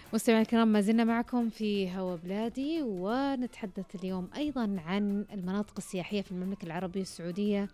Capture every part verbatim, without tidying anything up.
مستمعينا الكرام، ما زلنا معكم في هوا بلادي، ونتحدث اليوم أيضا عن المناطق السياحية في المملكة العربية السعودية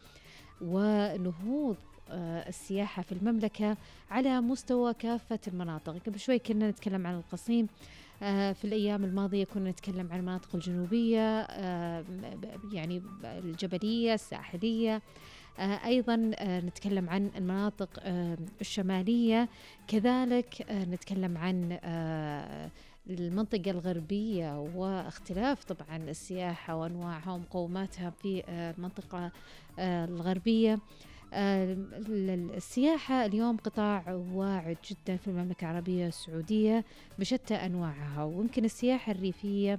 ونهوض آه، السياحة في المملكة على مستوى كافة المناطق. قبل شوي كنا نتكلم عن القصيم، آه، في الأيام الماضية كنا نتكلم عن المناطق الجنوبية، آه، ب- يعني الجبلية الساحلية، آه، أيضا آه، نتكلم عن المناطق آه، الشمالية، كذلك آه، نتكلم عن آه، المنطقة الغربية واختلاف طبعا السياحة وأنواعها ومقوماتها في آه، المنطقة آه، الغربية. آه، ال- ال- السياحة اليوم قطاع واعد جدا في المملكة العربية السعودية بشتى أنواعها، ويمكن السياحة الريفية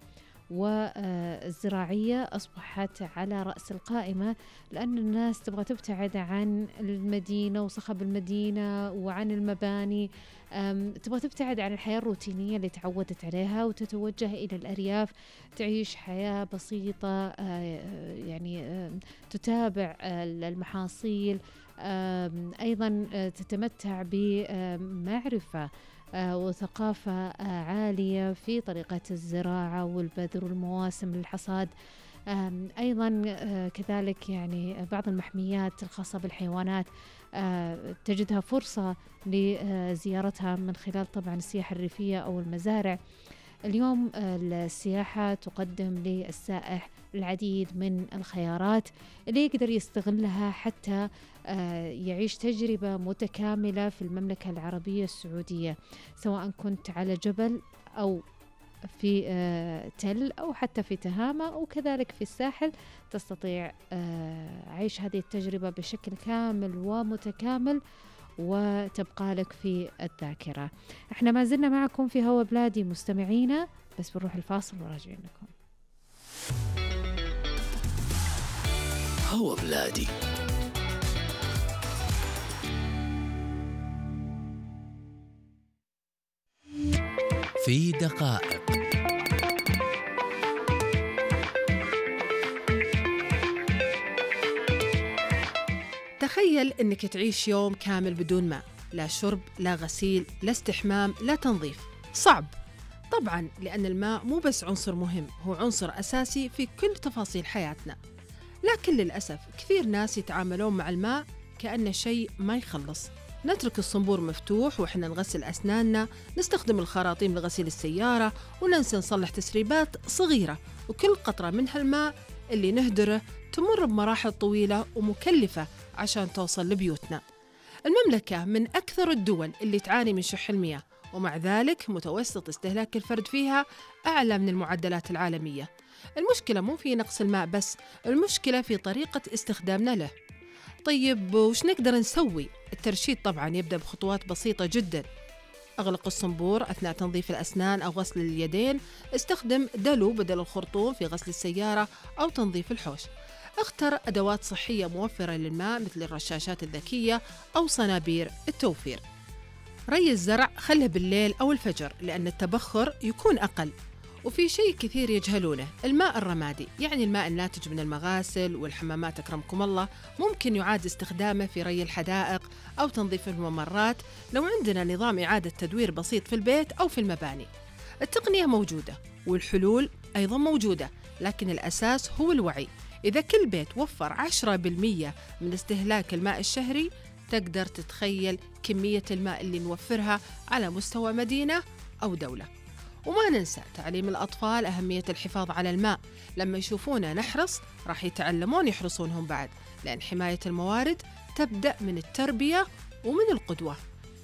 والزراعية أصبحت على رأس القائمة، لأن الناس تبغى تبتعد عن المدينة وصخب المدينة وعن المباني، أم، تبغى تبتعد عن الحياة الروتينية اللي تعودت عليها وتتوجه إلى الأرياف، تعيش حياة بسيطة، آه، يعني آم، تتابع آه، المحاصيل، آم، أيضا آه، تتمتع بمعرفة آه، وثقافة آه، عالية في طريقة الزراعة والبذر والمواسم الحصاد. آم، أيضا آه، كذلك يعني بعض المحميات الخاصة بالحيوانات آه، تجدها فرصة لزيارتها من خلال طبعا السياحة الريفية أو المزارع. اليوم آه، السياحة تقدم للسائح العديد من الخيارات اللي يقدر يستغلها حتى آه، يعيش تجربة متكاملة في المملكة العربية السعودية، سواء كنت على جبل أو في آه، تل أو حتى في تهامة، وكذلك في الساحل تستطيع آه، عيش هذه التجربة بشكل كامل ومتكامل وتبقى لك في الذاكرة. احنا ما زلنا معكم في هوا بلادي مستمعينا، بس بنروح الفاصل وراجعين لكم. هوا بلادي. في دقائق. تخيل أنك تعيش يوم كامل بدون ماء، لا شرب لا غسيل لا استحمام لا تنظيف. صعب طبعا، لأن الماء مو بس عنصر مهم، هو عنصر أساسي في كل تفاصيل حياتنا. لكن للأسف كثير ناس يتعاملون مع الماء كأنه شيء ما يخلص. نترك الصنبور مفتوح وإحنا نغسل أسناننا، نستخدم الخراطيم لغسيل السيارة، وننسى نصلح تسريبات صغيرة، وكل قطرة من هالماء اللي نهدره تمر بمراحل طويلة ومكلفة عشان توصل لبيوتنا. المملكة من أكثر الدول اللي تعاني من شح المياه، ومع ذلك متوسط استهلاك الفرد فيها أعلى من المعدلات العالمية. المشكلة مو في نقص الماء بس، المشكلة في طريقة استخدامنا له. طيب وش نقدر نسوي؟ الترشيد طبعا يبدأ بخطوات بسيطة جدا. أغلق الصنبور أثناء تنظيف الأسنان أو غسل اليدين. استخدم دلو بدل الخرطوم في غسل السيارة أو تنظيف الحوش. اختر أدوات صحية موفرة للماء مثل الرشاشات الذكية أو صنابير التوفير. ري الزرع خله بالليل أو الفجر لأن التبخر يكون أقل. وفي شيء كثير يجهلونه، الماء الرمادي، يعني الماء الناتج من المغاسل والحمامات أكرمكم الله، ممكن يعاد استخدامه في ري الحدائق أو تنظيف الممرات لو عندنا نظام إعادة تدوير بسيط في البيت أو في المباني. التقنية موجودة والحلول أيضا موجودة، لكن الأساس هو الوعي. إذا كل بيت وفر عشرة بالمئة من استهلاك الماء الشهري، تقدر تتخيل كمية الماء اللي نوفرها على مستوى مدينة أو دولة. وما ننسى تعليم الأطفال أهمية الحفاظ على الماء. لما يشوفونا نحرص راح يتعلمون يحرصونهم بعد، لأن حماية الموارد تبدأ من التربية ومن القدوة.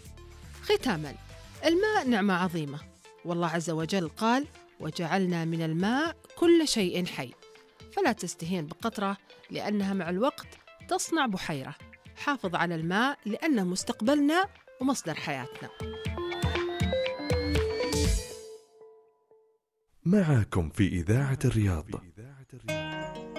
ختاما، الماء نعمة عظيمة، والله عز وجل قال: وجعلنا من الماء كل شيء حي. فلا تستهين بقطرة، لأنها مع الوقت تصنع بحيرة. حافظ على الماء لأنه مستقبلنا ومصدر حياتنا. معكم في إذاعة الرياض.